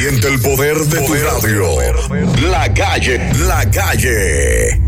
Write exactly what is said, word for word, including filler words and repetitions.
Siente el poder de tu radio. La Calle, La Calle.